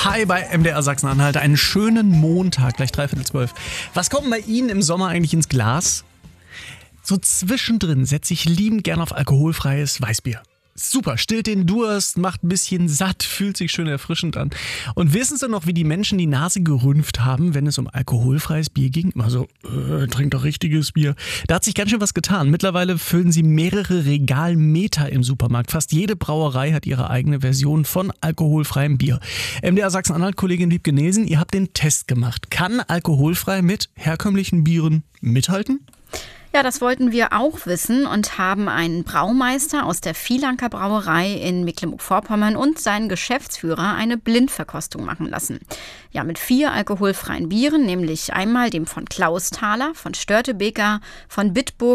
Hi bei MDR Sachsen-Anhalt. Einen schönen Montag, gleich 11:45. Was kommt bei Ihnen im Sommer eigentlich ins Glas? So zwischendrin setze ich liebend gern auf alkoholfreies Weißbier. Super, stillt den Durst, macht ein bisschen satt, fühlt sich schön erfrischend an. Und wissen Sie noch, wie die Menschen die Nase gerümpft haben, wenn es um alkoholfreies Bier ging? Immer so, trinkt doch richtiges Bier. Da hat sich ganz schön was getan. Mittlerweile füllen sie mehrere Regalmeter im Supermarkt. Fast jede Brauerei hat ihre eigene Version von alkoholfreiem Bier. MDR Sachsen-Anhalt-Kollegin Wiebke Nielsen, ihr habt den Test gemacht. Kann alkoholfrei mit herkömmlichen Bieren mithalten? Ja, das wollten wir auch wissen und haben einen Braumeister aus der Vielanker Brauerei in Mecklenburg-Vorpommern und seinen Geschäftsführer eine Blindverkostung machen lassen. Ja, mit 4 alkoholfreien Bieren, nämlich einmal dem von Klausthaler, von Störtebeker, von Bitburg